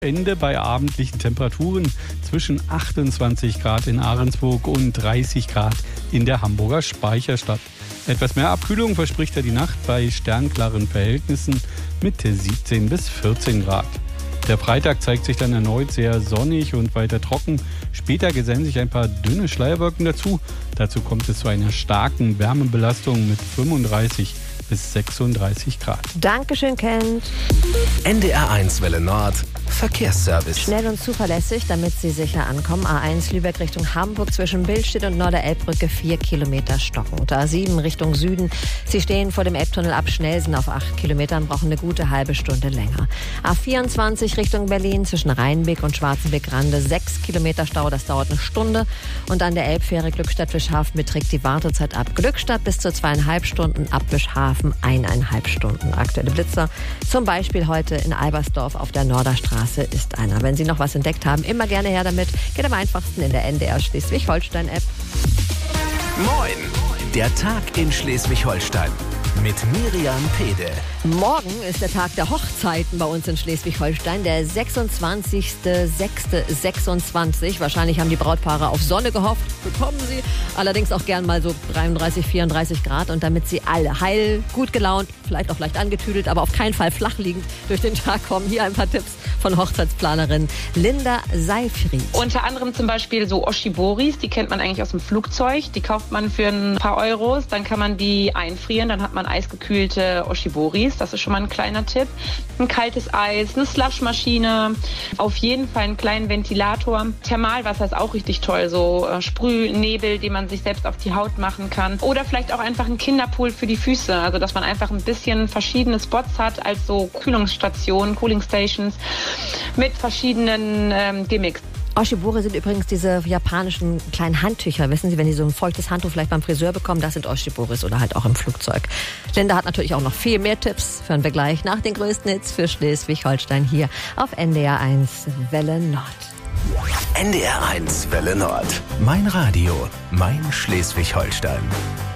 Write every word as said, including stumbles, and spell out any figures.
Ende bei abendlichen Temperaturen zwischen achtundzwanzig Grad in Ahrensburg und dreißig Grad in der Hamburger Speicherstadt. Etwas mehr Abkühlung verspricht ja die Nacht bei sternklaren Verhältnissen mit siebzehn bis vierzehn Grad. Der Freitag zeigt sich dann erneut sehr sonnig und weiter trocken. Später gesellen sich ein paar dünne Schleierwolken dazu. Dazu kommt es zu einer starken Wärmebelastung mit fünfunddreißig bis sechsunddreißig Grad. Dankeschön, Kent. N D R eins Welle Nord Verkehrsservice. Schnell und zuverlässig, damit Sie sicher ankommen. A eins Lübeck Richtung Hamburg zwischen Billstedt und Norderelbbrücke vier Kilometer stockend. A sieben Richtung Süden. Sie stehen vor dem Elbtunnel ab Schnelsen auf acht Kilometern, brauchen eine gute halbe Stunde länger. A vierundzwanzig Richtung Berlin zwischen Rheinbeck und Schwarzenbeck-Rande sechs Kilometer Stau, das dauert eine Stunde. Und an der Elbfähre Glückstadt-Wischhafen beträgt die Wartezeit ab Glückstadt bis zu zweieinhalb Stunden, ab Wischhafen eineinhalb Stunden. Aktuelle Blitzer, zum Beispiel heute in Albersdorf auf der Norderstraße ist einer. Wenn Sie noch was entdeckt haben, immer gerne her damit. Geht am einfachsten in der N D R Schleswig-Holstein-App. Moin! Der Tag in Schleswig-Holstein mit Miriam Pede. Morgen ist der Tag der Hochzeiten bei uns in Schleswig-Holstein, der sechsundzwanzigster sechster sechsundzwanzig. Wahrscheinlich haben die Brautpaare auf Sonne gehofft, bekommen sie. Allerdings auch gern mal so dreiunddreißig, vierunddreißig Grad. Und damit sie alle heil, gut gelaunt, vielleicht auch leicht angetüdelt, aber auf keinen Fall flach liegend durch den Tag kommen, hier ein paar Tipps von Hochzeitsplanerin Linda Seifried. Unter anderem zum Beispiel so Oshiboris, die kennt man eigentlich aus dem Flugzeug. Die kauft man für ein paar Euros, dann kann man die einfrieren, dann hat man eisgekühlte Oshiboris. Das ist schon mal ein kleiner Tipp. Ein kaltes Eis, eine Slushmaschine, auf jeden Fall einen kleinen Ventilator. Thermalwasser ist auch richtig toll, so äh, Sprühnebel, den man sich selbst auf die Haut machen kann. Oder vielleicht auch einfach ein Kinderpool für die Füße, also dass man einfach ein bisschen verschiedene Spots hat als so Kühlungsstationen, Cooling Stations mit verschiedenen ähm, Gimmicks. Oshibori sind übrigens diese japanischen kleinen Handtücher. Wissen Sie, wenn Sie so ein feuchtes Handtuch vielleicht beim Friseur bekommen, das sind Oshiboris oder halt auch im Flugzeug. Linda hat natürlich auch noch viel mehr Tipps. Hören wir gleich nach den größten Hits für Schleswig-Holstein hier auf N D R eins Welle Nord. N D R eins Welle Nord. Mein Radio, mein Schleswig-Holstein.